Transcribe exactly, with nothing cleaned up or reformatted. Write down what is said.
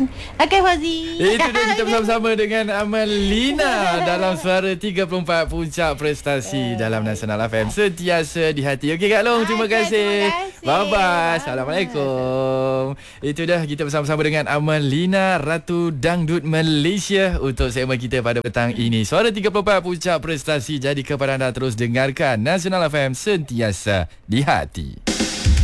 Okey Fauzi. Itu dia, kita bersama-sama dengan Amalina dalam Suara tiga puluh empat Puncak Prestasi dalam Nasional F M. Sentiasa di hati. Okey Kak Long, terima Okay, kasih. terima kasih. Bye-bye. Assalamualaikum. Itu dah, kita bersama-sama dengan Amalina, Ratu Dangdut Malaysia, untuk segmen kita pada petang ini. Suara tiga puluh empat Puncak Prestasi. Jadi kepada anda terus dengarkan Nasional F M, sentiasa di hati.